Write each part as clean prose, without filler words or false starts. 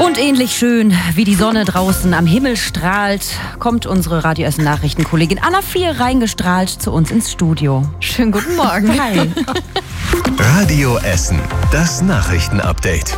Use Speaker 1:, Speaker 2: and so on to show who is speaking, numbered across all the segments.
Speaker 1: Und ähnlich schön wie die Sonne draußen am Himmel strahlt, kommt unsere Radio Essen Nachrichtenkollegin Anna Vier reingestrahlt zu uns ins Studio.
Speaker 2: Schönen guten Morgen.
Speaker 1: Hi.
Speaker 3: Radio Essen, das Nachrichtenupdate.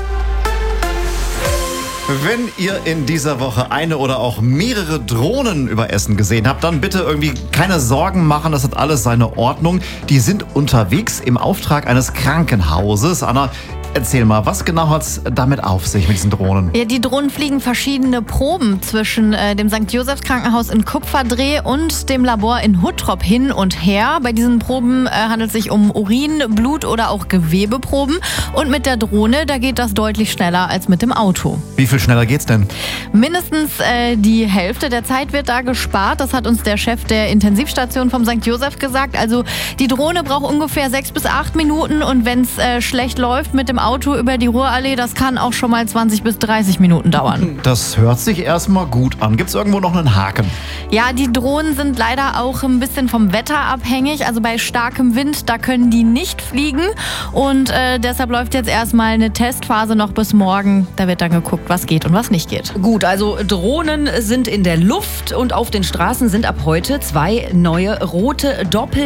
Speaker 4: Wenn ihr in dieser Woche eine oder auch mehrere Drohnen über Essen gesehen habt, dann bitte irgendwie keine Sorgen machen, das hat alles seine Ordnung. Die sind unterwegs im Auftrag eines Krankenhauses. Anna, erzähl mal, was genau hat es damit auf sich mit diesen Drohnen?
Speaker 2: Ja, die Drohnen fliegen verschiedene Proben zwischen dem St. Josephs Krankenhaus in Kupferdreh und dem Labor in Huttrop hin und her. Bei diesen Proben handelt es sich um Urin, Blut oder auch Gewebeproben. Und mit der Drohne, da geht das deutlich schneller als mit dem Auto.
Speaker 4: Wie viel schneller geht's denn?
Speaker 2: Mindestens die Hälfte der Zeit wird da gespart. Das hat uns der Chef der Intensivstation vom St. Joseph gesagt. Also die Drohne braucht ungefähr 6 bis 8 Minuten. Und wenn es schlecht läuft mit dem Auto über die Ruhrallee, das kann auch schon mal 20 bis 30 Minuten dauern.
Speaker 4: Das hört sich erstmal gut an. Gibt's irgendwo noch einen Haken?
Speaker 2: Ja, die Drohnen sind leider auch ein bisschen vom Wetter abhängig. Also bei starkem Wind, da können die nicht fliegen. Und deshalb läuft jetzt erstmal eine Testphase noch bis morgen. Da wird dann geguckt, was geht und was nicht geht.
Speaker 1: Gut, also Drohnen sind in der Luft und auf den Straßen sind ab heute 2 neue rote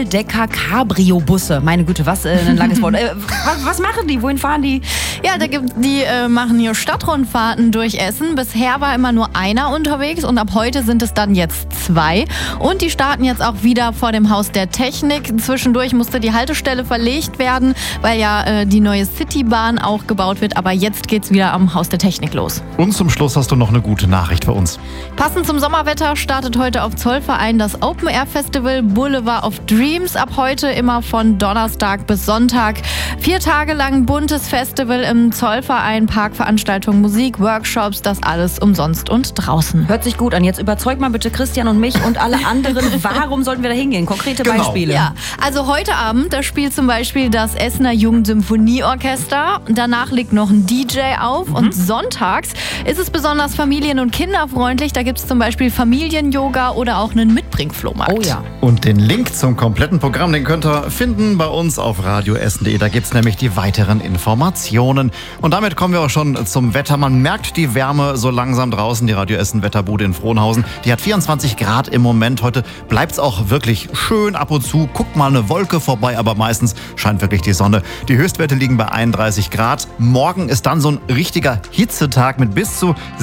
Speaker 1: Doppeldecker-Cabrio-Busse. Meine Güte, was ein langes Wort. Was machen die? Wohin fahren die?
Speaker 2: Ja, die machen hier Stadtrundfahrten durch Essen. Bisher war immer nur einer unterwegs und ab heute sind es dann jetzt 2. Und die starten jetzt auch wieder vor dem Haus der Technik. Zwischendurch musste die Haltestelle verlegt werden, weil ja die neue Citybahn auch gebaut wird. Aber jetzt geht's wieder am Haus der Technik los.
Speaker 4: Und zum Schluss hast du noch eine gute Nachricht für uns.
Speaker 2: Passend zum Sommerwetter startet heute auf Zollverein das Open Air Festival Boulevard of Dreams. Ab heute immer von Donnerstag bis Sonntag. 4 Tage lang buntes Festival im Zollverein, Parkveranstaltungen, Musik, Workshops, das alles umsonst und draußen.
Speaker 1: Hört sich gut an. Jetzt überzeug mal bitte Christian und mich und alle anderen. Warum sollten wir da hingehen? Konkrete Beispiele.
Speaker 2: Ja, also heute Abend, da spielt zum Beispiel das Essener Jugendsymphonieorchester. Danach legt noch ein DJ auf und sonntags ist es besonders familien- und kinderfreundlich. Da gibt es zum Beispiel Familien-Yoga oder auch einen Mitbringflohmarkt.
Speaker 1: Oh ja.
Speaker 4: Und den Link zum kompletten Programm, den könnt ihr finden bei uns auf radioessen.de. Da gibt's nämlich die weiteren Informationen. Und damit kommen wir auch schon zum Wetter. Man merkt die Wärme so langsam draußen. Die Radio Essen Wetterbude in Frohnhausen, die hat 24 Grad im Moment. Heute bleibt's auch wirklich schön. Ab und zu guckt mal eine Wolke vorbei, aber meistens scheint wirklich die Sonne. Die Höchstwerte liegen bei 31 Grad. Morgen ist dann so ein richtiger Hitzetag mit bis zu